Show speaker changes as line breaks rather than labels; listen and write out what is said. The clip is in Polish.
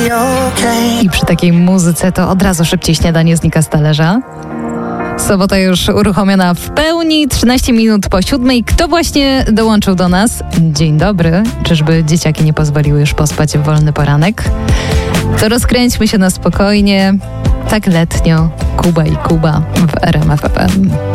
I przy takiej muzyce to od razu szybciej śniadanie znika z talerza. Sobota już uruchomiona w pełni, 13 minut po 7. Kto właśnie dołączył do nas? Dzień dobry. Czyżby dzieciaki nie pozwoliły już pospać w wolny poranek? To rozkręćmy się na spokojnie. Tak letnio. Kuba i Kuba w RMF FM.